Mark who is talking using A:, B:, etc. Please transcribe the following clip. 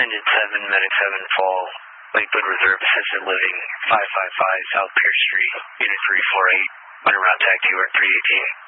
A: Engine 7, Medic 7, Fall, Lakewood Reserve Assisted Living, 555 South Pierce Street, Unit 348, Underground Tag 2 or 318.